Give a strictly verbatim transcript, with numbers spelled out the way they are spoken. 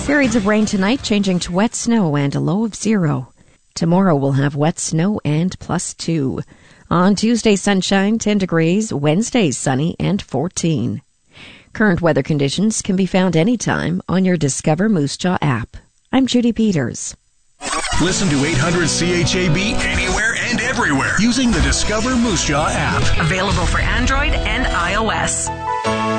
Periods of rain tonight, changing to wet snow and a low of zero. Tomorrow we'll have wet snow and plus two. On Tuesday, sunshine, ten degrees. Wednesday, sunny and fourteen. Current weather conditions can be found anytime on your Discover Moose Jaw app. I'm Judy Peters. Listen to eight hundred C H A B anywhere and everywhere using the Discover Moose Jaw app. Available for Android and iOS.